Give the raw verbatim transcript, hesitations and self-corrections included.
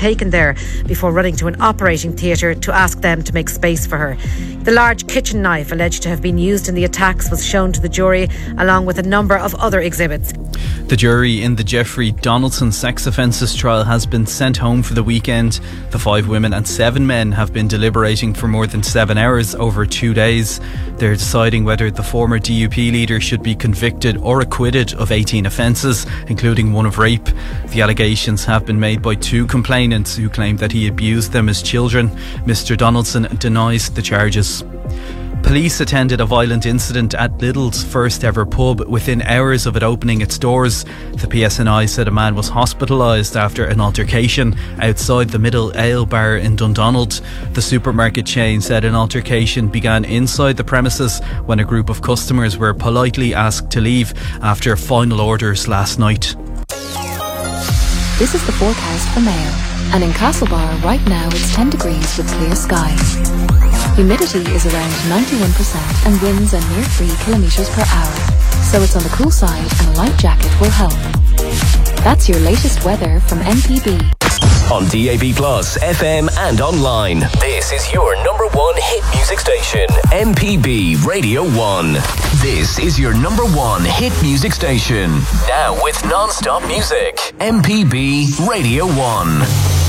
taken there before running to an operating theatre to ask them to make space for her. The large kitchen knife alleged to have been used in the attacks was shown to the jury, along with a number of other exhibits. The jury in the Jeffrey Donaldson sex offences trial has been sent home for the weekend. The five women and seven men have been deliberating for more than seven hours over two days. They're deciding whether the former D U P leader should be convicted or acquitted of eighteen offences, including one of rape. The allegations have been made by two complainants who claim that he abused them as children. Mister Donaldson denies the charges. Police attended a violent incident at Lidl's first ever pub within hours of it opening its doors. The P S N I said a man was hospitalised after an altercation outside the Middle Ale Bar in Dundonald. The supermarket chain said an altercation began inside the premises when a group of customers were politely asked to leave after final orders last night. This is the forecast for Mayo, and in Castlebar right now it's ten degrees with clear skies. Humidity is around ninety-one percent and winds are near three kilometres per hour, so it's on the cool side and a light jacket will help. That's your latest weather from M P B. On D A B Plus, F M and online. This is your number one hit music station, M P B Radio one. This is your number one hit music station. Now with non-stop music, M P B Radio one.